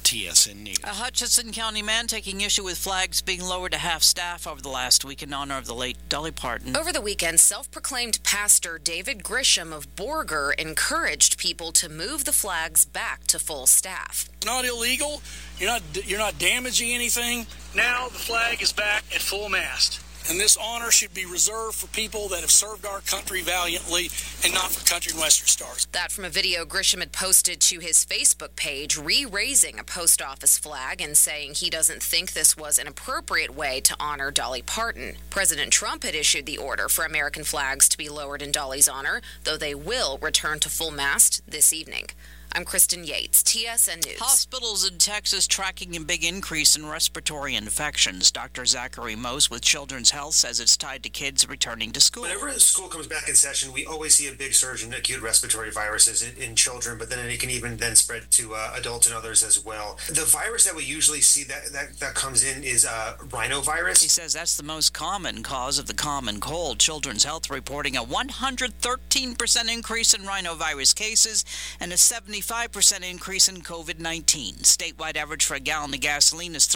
TSN News. A Hutchinson County man taking issue with flags being lowered to half staff over the last week in honor of the late Dolly Parton. Over the weekend, self-proclaimed pastor David Grisham of Borger encouraged people to move the flags back to full staff. It's not illegal. You're not damaging anything. Now the flag is back at full mast. And this honor should be reserved for people that have served our country valiantly and not for country and western stars. That from a video Grisham had posted to his Facebook page, re-raising a post office flag and saying he doesn't think this was an appropriate way to honor Dolly Parton. President Trump had issued the order for American flags to be lowered in Dolly's honor, though they will return to full mast this evening. I'm Kristen Yates, TSN News. Hospitals in Texas tracking a big increase in respiratory infections. Dr. Zachary Mose with Children's Health says it's tied to kids returning to school. Whenever school comes back in session, we always see a big surge in acute respiratory viruses in children, but then it can even then spread to adults and others as well. The virus that we usually see that comes in is rhinovirus. He says that's the most common cause of the common cold. Children's Health reporting a 113% increase in rhinovirus cases and a 75% increase in COVID-19. Statewide average for a gallon of gasoline is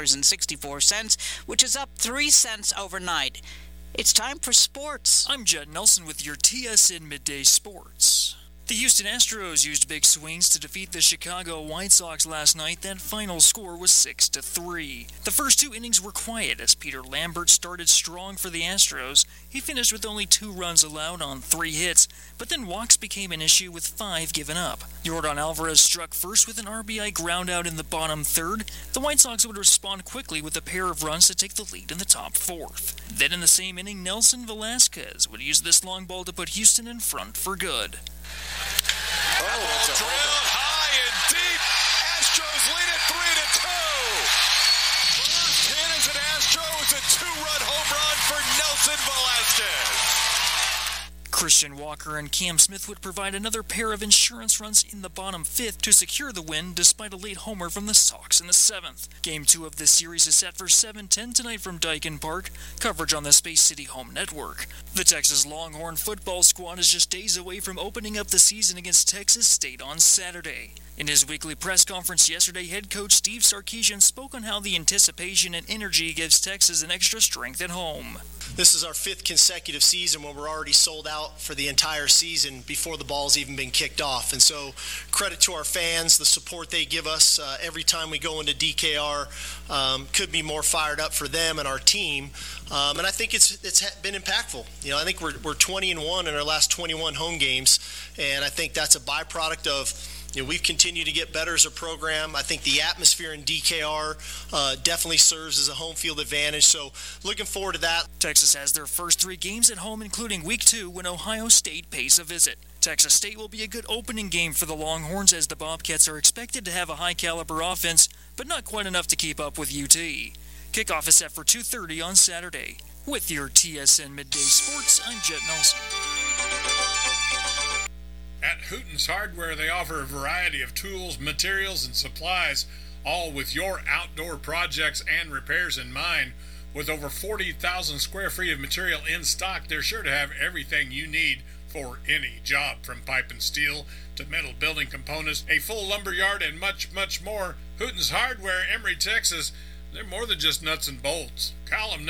$3.64, which is up 3 cents overnight. It's time for sports. I'm Judd Nelson with your TSN Midday Sports. The Houston Astros used big swings to defeat the Chicago White Sox last night. That final score was 6-3. The first 2 innings were quiet as Peter Lambert started strong for the Astros. He finished with only 2 runs allowed on 3 hits, but then walks became an issue with 5 given up. Yordan Alvarez struck first with an RBI ground out in the bottom third. The White Sox would respond quickly with a pair of runs to take the lead in the top 4th. Then in the same inning, Nelson Velasquez would use this long ball to put Houston in front for good. Oh, that's a drilled high and deep. Astros lead it 3-2. First hit as an Astro is a 2-run home run for Nelson Velasquez. Christian Walker and Cam Smith would provide another pair of insurance runs in the bottom 5th to secure the win despite a late homer from the Sox in the 7th. Game 2 of this series is set for 7:10 tonight from Daikin Park. Coverage on the Space City Home Network. The Texas Longhorn football squad is just days away from opening up the season against Texas State on Saturday. In his weekly press conference yesterday, head coach Steve Sarkisian spoke on how the anticipation and energy gives Texas an extra strength at home. This is our 5th consecutive season when we're already sold out for the entire season before the ball's even been kicked off. And so credit to our fans, the support they give us every time we go into DKR could be more fired up for them and our team. And I think it's been impactful. I think we're 20-1 in our last 21 home games, and I think that's a byproduct of we've continued to get better as a program. I think the atmosphere in DKR definitely serves as a home field advantage, so looking forward to that. Texas has their first 3 games at home, including Week 2 when Ohio State pays a visit. Texas State will be a good opening game for the Longhorns as the Bobcats are expected to have a high-caliber offense, but not quite enough to keep up with UT. Kickoff is set for 2:30 on Saturday. With your TSN Midday Sports, I'm Jet Nelson. At Hooten's Hardware, they offer a variety of tools, materials, and supplies, all with your outdoor projects and repairs in mind. With over 40,000 square feet of material in stock, they're sure to have everything you need for any job, from pipe and steel to metal building components, a full lumber yard, and much, much more. Hooten's Hardware, Emory, Texas. They're more than just nuts and bolts. Call them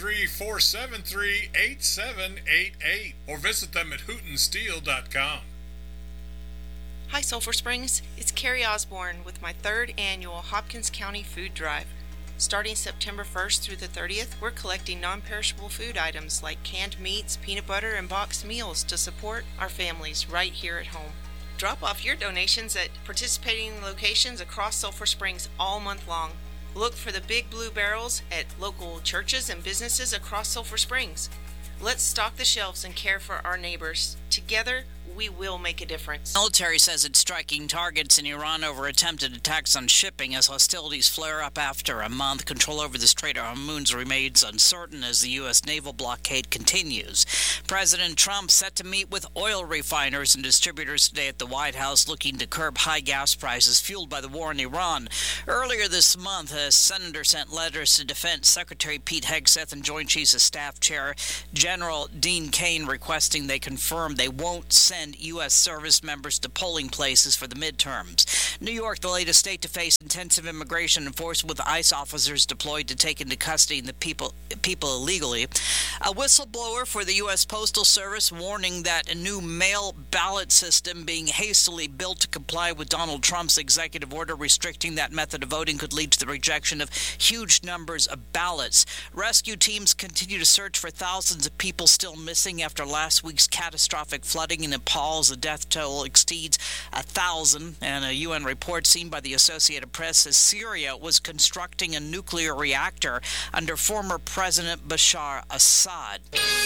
903-473-8788 or visit them at hootensteel.com. Hi Sulphur Springs, it's Carrie Osborne with my 3rd annual Hopkins County Food Drive. Starting September 1st through the 30th, we're collecting non-perishable food items like canned meats, peanut butter, and boxed meals to support our families right here at home. Drop off your donations at participating locations across Sulphur Springs all month long. Look for the big blue barrels at local churches and businesses across Sulphur Springs. Let's stock the shelves and care for our neighbors. Together, we will make a difference. Military says it's striking targets in Iran over attempted attacks on shipping as hostilities flare up after a month. Control over the Strait of Hormuz remains uncertain as the U.S. naval blockade continues. President Trump set to meet with oil refiners and distributors today at the White House, looking to curb high gas prices fueled by the war in Iran. Earlier this month, a senator sent letters to Defense Secretary Pete Hegseth and Joint Chiefs of Staff Chair General Dean Cain requesting they confirm they won't send send U.S. service members to polling places for the midterms. New York, the latest state to face intensive immigration enforcement with ICE officers deployed to take into custody the people illegally. A whistleblower for the U.S. Postal Service warning that a new mail ballot system being hastily built to comply with Donald Trump's executive order restricting that method of voting could lead to the rejection of huge numbers of ballots. Rescue teams continue to search for thousands of people still missing after last week's catastrophic flooding in Nepal as the death toll exceeds 1,000. And a UN report seen by the Associated Press says Syria was constructing a nuclear reactor under former President Bashar Assad.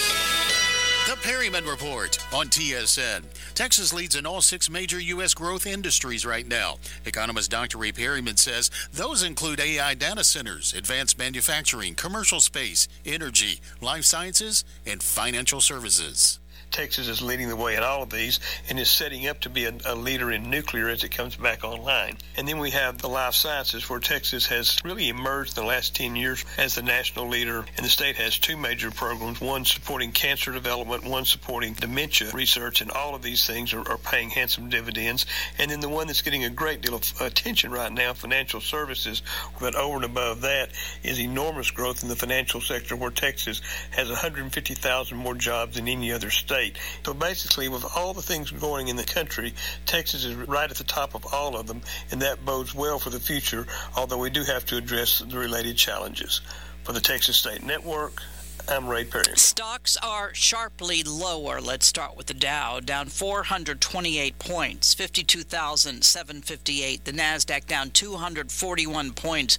The Perryman Report on TSN. Texas leads in all 6 major U.S. growth industries right now. Economist Dr. Ray Perryman says those include AI data centers, advanced manufacturing, commercial space, energy, life sciences, and financial services. Texas is leading the way in all of these and is setting up to be a leader in nuclear as it comes back online. And then we have the life sciences, where Texas has really emerged in the last 10 years as the national leader. And the state has 2 major programs, one supporting cancer development, one supporting dementia research, and all of these things are paying handsome dividends. And then the one that's getting a great deal of attention right now, financial services, but over and above that is enormous growth in the financial sector, where Texas has 150,000 more jobs than any other state. So basically, with all the things going in the country, Texas is right at the top of all of them, and that bodes well for the future, although we do have to address the related challenges. For the Texas State Network, I'm Ray Perry. Stocks are sharply lower. Let's start with the Dow, down 428 points, 52,758. The Nasdaq down 241 points,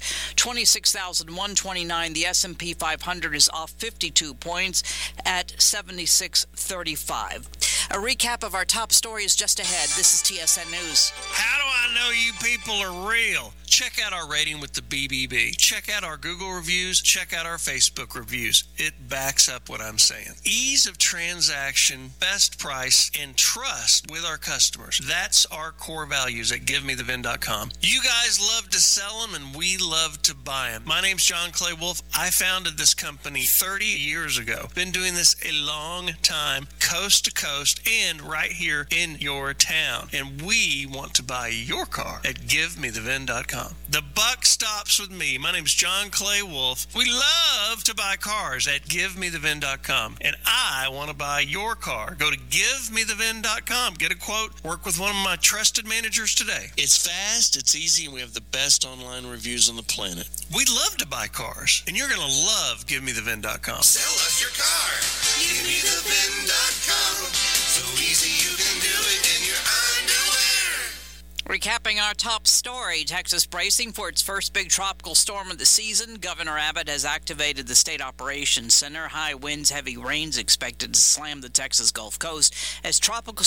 26,129. The S&P 500 is off 52 points at 7635. A recap of our top stories just ahead. This is TSN News. How do I know you people are real? Check out our rating with the BBB. Check out our Google reviews. Check out our Facebook reviews. It backs up what I'm saying. Ease of transaction, best price, and trust with our customers. That's our core values at GiveMeTheVin.com. You guys love to sell them, and we love to buy them. My name's John Clay Wolf. I founded this company 30 years ago. Been doing this a long time, coast to coast, and right here in your town. And we want to buy your car at GiveMeTheVin.com. The buck stops with me. My name's John Clay Wolf. We love to buy cars at GiveMeTheVin.com. And I want to buy your car. Go to GiveMeTheVin.com. Get a quote. Work with one of my trusted managers today. It's fast, it's easy, and we have the best online reviews on the planet. We love to buy cars, and you're going to love GiveMeTheVin.com. Sell us your car. GiveMeTheVin.com. So easy you can do it in your underwear. Recapping our top story, Texas bracing for its first big tropical storm of the season. Governor Abbott has activated the State Operations Center. High winds, heavy rains expected to slam the Texas Gulf Coast as tropical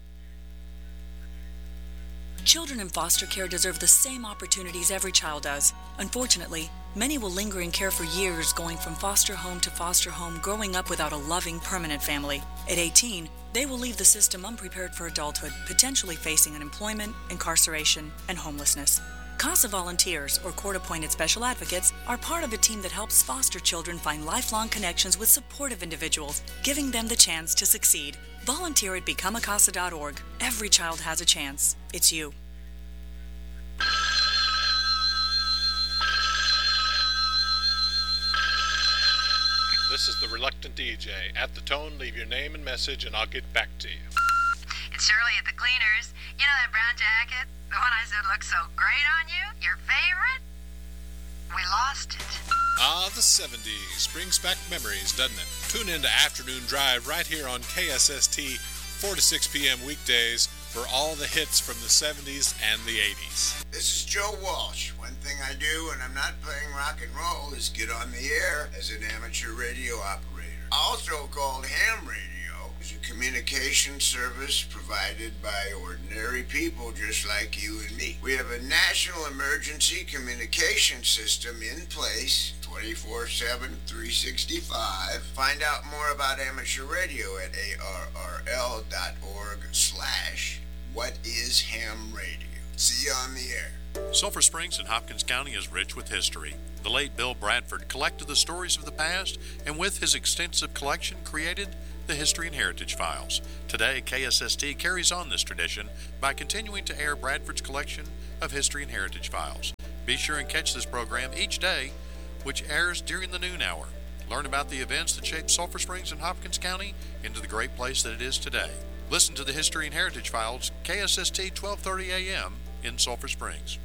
Children in foster care deserve the same opportunities every child does. Unfortunately, many will linger in care for years, going from foster home to foster home, growing up without a loving, permanent family. At 18, they will leave the system unprepared for adulthood, potentially facing unemployment, incarceration, and homelessness. CASA volunteers, or court-appointed special advocates, are part of a team that helps foster children find lifelong connections with supportive individuals, giving them the chance to succeed. Volunteer at BecomeACASA.org. Every child has a chance. It's you. This is the Reluctant DJ. At the tone, leave your name and message, and I'll get back to you. It's Shirley at the Cleaners. You know that brown jacket? The one I said looked so great on you? Your favorite? We lost it. Ah, the 70s. Brings back memories, doesn't it? Tune in to Afternoon Drive right here on KSST, 4 to 6 p.m. weekdays for all the hits from the 70s and the 80s. This is Joe Walsh. One thing I do when I'm not playing rock and roll is get on the air as an amateur radio operator. Also called ham radio. Is a communication service provided by ordinary people just like you and me. We have a national emergency communication system in place 24/7, 365. Find out more about amateur radio at arrl.org/whatishamradio. See you on the air. Sulphur Springs in Hopkins County is rich with history. The late Bill Bradford collected the stories of the past and with his extensive collection created the History and Heritage Files. Today, KSST carries on this tradition by continuing to air Bradford's collection of History and Heritage Files. Be sure and catch this program each day, which airs during the noon hour. Learn about the events that shaped Sulphur Springs and Hopkins County into the great place that it is today. Listen to the History and Heritage Files, KSST 1230 AM in Sulphur Springs.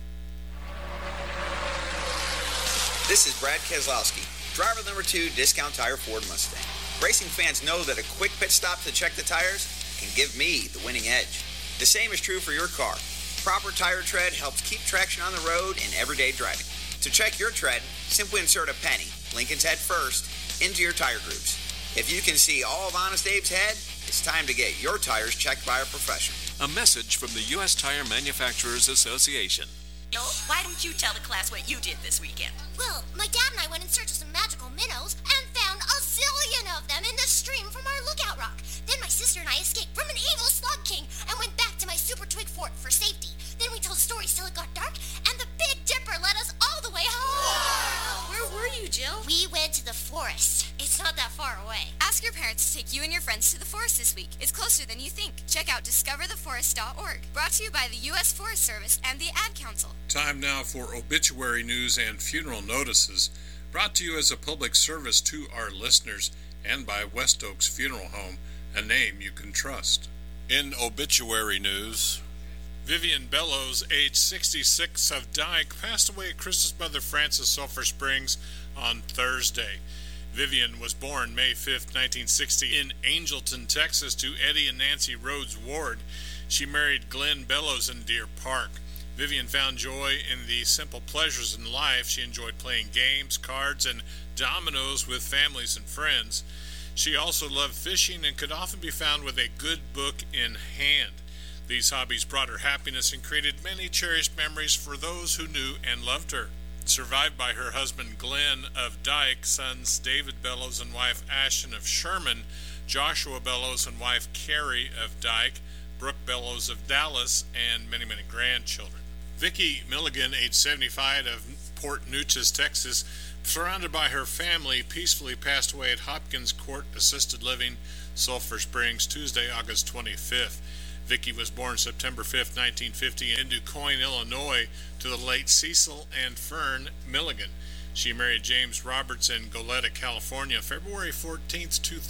This is Brad Keselowski, driver number 2, Discount Tire Ford Mustang. Racing fans know that a quick pit stop to check the tires can give me the winning edge. The same is true for your car. Proper tire tread helps keep traction on the road in everyday driving. To check your tread, simply insert a penny, Lincoln's head first, into your tire grooves. If you can see all of Honest Abe's head, it's time to get your tires checked by a professional. A message from the U.S. Tire Manufacturers Association. Why didn't you tell the class what you did this weekend? Well, my dad and I went in search of some magical minnows and found a zillion of them in the stream from our lookout rock. Then my sister and I escaped from an evil slug king and went back to my super twig fort for safety. Then we told stories till it got dark, and the Big Dipper led us all the way home. Where were you, Jill? We went to the forest. It's not that far away. Ask your parents to take you and your friends to the forest this week. It's closer than you think. Check out discovertheforest.org. Brought to you by the U.S. Forest Service and the Ad Council. Time now for obituary news and funeral notices, brought to you as a public service to our listeners and by West Oaks Funeral Home, a name you can trust. In obituary news, Vivian Bellows, age 66, of Dyke, passed away at Chris's mother Frances, Sulphur Springs, on Thursday. Vivian was born May 5, 1960, in Angelton, Texas, to Eddie and Nancy Rhodes Ward. She married Glenn Bellows in Deer Park. Vivian found joy in the simple pleasures in life. She enjoyed playing games, cards, and dominoes with families and friends. She also loved fishing and could often be found with a good book in hand. These hobbies brought her happiness and created many cherished memories for those who knew and loved her. Survived by her husband Glenn of Dyke, sons David Bellows and wife Ashton of Sherman, Joshua Bellows and wife Carrie of Dyke, Brooke Bellows of Dallas, and many, many grandchildren. Vicki Milligan, age 75, of Port Neches, Texas, surrounded by her family, peacefully passed away at Hopkins Court Assisted Living, Sulphur Springs, Tuesday, August 25th. Vicki was born September 5, 1950, in DuQuoin, Illinois, to the late Cecil and Fern Milligan. She married James Roberts in Goleta, California, February 14,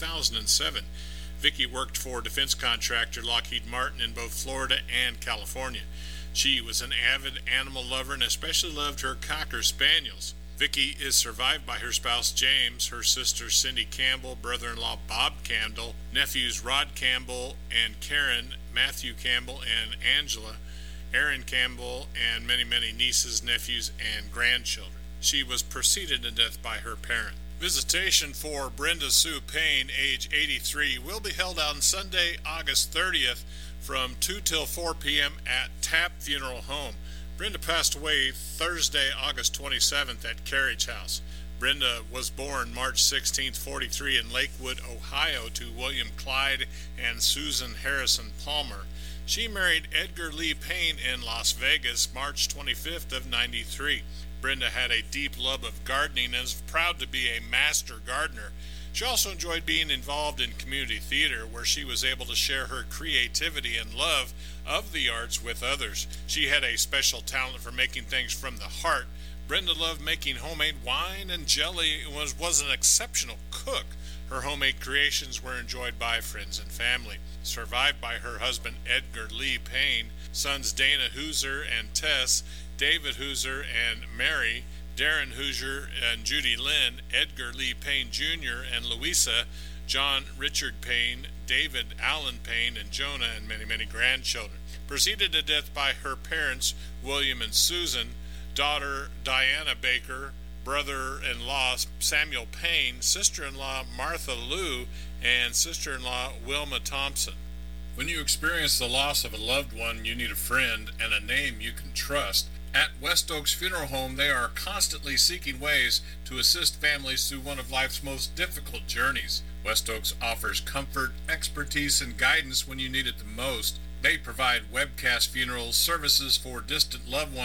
2007. Vicki worked for defense contractor Lockheed Martin in both Florida and California. She was an avid animal lover and especially loved her Cocker Spaniels. Vicki is survived by her spouse James, her sister Cindy Campbell, brother-in-law Bob Campbell, nephews Rod Campbell and Karen, Matthew Campbell and Angela, Aaron Campbell, and many, many nieces, nephews, and grandchildren. She was preceded in death by her parent. Visitation for Brenda Sue Payne, age 83, will be held on Sunday, August 30th from 2 till 4 p.m. at Tapp Funeral Home. Brenda passed away Thursday, August 27th at Carriage House. Brenda was born March 16, 43 in Lakewood, Ohio, to William Clyde and Susan Harrison Palmer. She married Edgar Lee Payne in Las Vegas March 25th of 93. Brenda had a deep love of gardening and is proud to be a master gardener. She also enjoyed being involved in community theater, where she was able to share her creativity and love of the arts with others. She had a special talent for making things from the heart. Brenda loved making homemade wine and jelly and was an exceptional cook. Her homemade creations were enjoyed by friends and family. Survived by her husband Edgar Lee Payne, sons Dana Hooser and Tess, David Hooser and Mary, Darren Hoosier and Judy Lynn, Edgar Lee Payne Jr. and Louisa, John Richard Payne, David Allen Payne, and Jonah, and many, many grandchildren. Preceded to death by her parents, William and Susan, daughter Diana Baker, brother-in-law Samuel Payne, sister-in-law Martha Lou, and sister-in-law Wilma Thompson. When you experience the loss of a loved one, you need a friend and a name you can trust. At West Oaks Funeral Home, they are constantly seeking ways to assist families through one of life's most difficult journeys. West Oaks offers comfort, expertise, and guidance when you need it the most. They provide webcast funeral services for distant loved ones,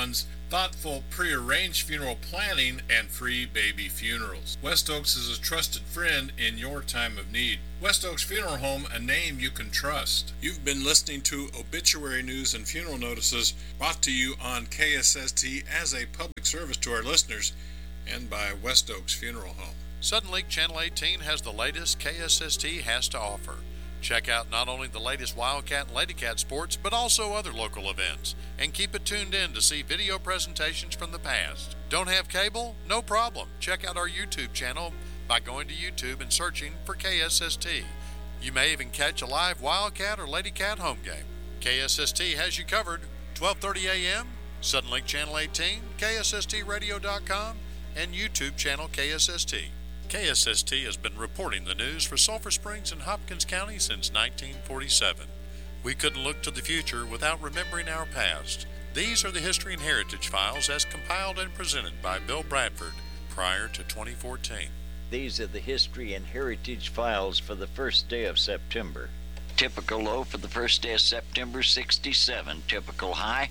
thoughtful, pre-arranged funeral planning, and free baby funerals. West Oaks is a trusted friend in your time of need. West Oaks Funeral Home, a name you can trust. You've been listening to obituary news and funeral notices brought to you on KSST as a public service to our listeners and by West Oaks Funeral Home. Suddenlink Channel 18 has the latest KSST has to offer. Check out not only the latest Wildcat and Ladycat sports, but also other local events. And keep it tuned in to see video presentations from the past. Don't have cable? No problem. Check out our YouTube channel by going to YouTube and searching for KSST. You may even catch a live Wildcat or Ladycat home game. KSST has you covered. 12:30 a.m., Suddenlink Channel 18, KSSTradio.com, and YouTube channel KSST. KSST has been reporting the news for Sulphur Springs and Hopkins County since 1947. We couldn't look to the future without remembering our past. These are the History and Heritage Files as compiled and presented by Bill Bradford prior to 2014. These are the History and Heritage Files for the first day of September. Typical low for the first day of September, 67. Typical high,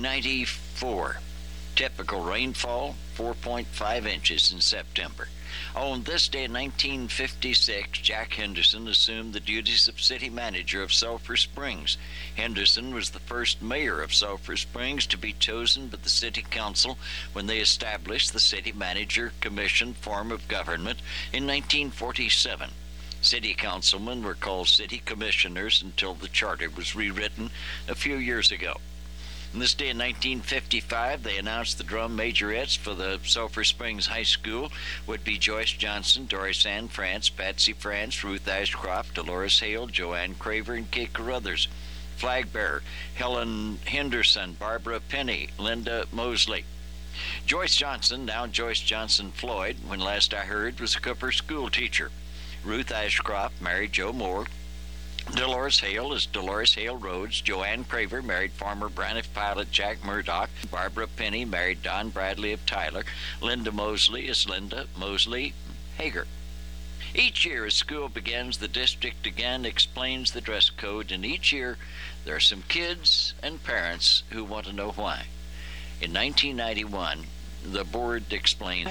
94. Typical rainfall, 4.5 inches in September. On this day in 1956, Jack Henderson assumed the duties of city manager of Sulphur Springs. Henderson was the first mayor of Sulphur Springs to be chosen by the city council when they established the city manager commission form of government in 1947. City councilmen were called city commissioners until the charter was rewritten a few years ago. On this day in 1955, they announced the drum majorettes for the Sulphur Springs High School would be Joyce Johnson, Doris Ann France, Patsy France, Ruth Ashcroft, Dolores Hale, Joanne Craver, and Kate Carruthers. Flag bearer, Helen Henderson, Barbara Penny, Linda Mosley. Joyce Johnson, now Joyce Johnson Floyd, when last I heard, was a Cooper school teacher. Ruth Ashcroft married Joe Moore. Dolores Hale is Dolores Hale Rhodes. Joanne Craver married former Braniff pilot Jack Murdoch. Barbara Penny married Don Bradley of Tyler. Linda Mosley is Linda Mosley Hager. Each year as school begins, the district again explains the dress code, and each year there are some kids and parents who want to know why. In 1991, the board explained